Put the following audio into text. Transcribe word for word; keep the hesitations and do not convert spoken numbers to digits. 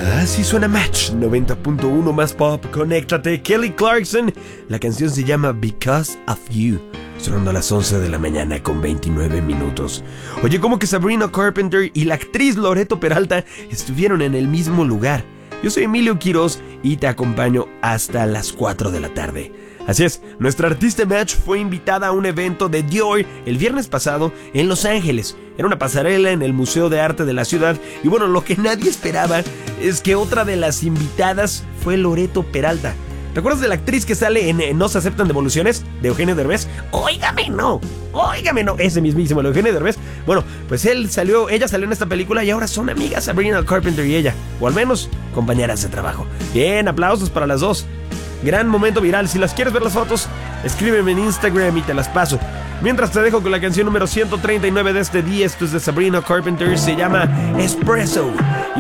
Así suena Match noventa punto uno más pop. Conéctate, Kelly Clarkson. La canción se llama Because of You. Sonando a las once de la mañana con veintinueve minutos. Oye, ¿cómo que Sabrina Carpenter y la actriz Loreto Peralta estuvieron en el mismo lugar? Yo soy Emilio Quiroz y te acompaño hasta las cuatro de la tarde. Así es, nuestra artista Match fue invitada a un evento de Dior el viernes pasado en Los Ángeles. Era una pasarela en el Museo de Arte de la ciudad y bueno, lo que nadie esperaba es que otra de las invitadas fue Loreto Peralta. ¿Te acuerdas de la actriz que sale en, en No se aceptan devoluciones? De Eugenio Derbez. ¡Óigame no! ¡Óigame no! Ese mismísimo, el Eugenio Derbez. Bueno, pues él salió, ella salió en esta película y ahora son amigas Sabrina Carpenter y ella. O al menos compañeras de trabajo. Bien, aplausos para las dos. Gran momento viral. Si las quieres ver las fotos, escríbeme en Instagram y te las paso. Mientras te dejo con la canción número ciento treinta y nueve de este día. Esto es de Sabrina Carpenter. Se llama Espresso.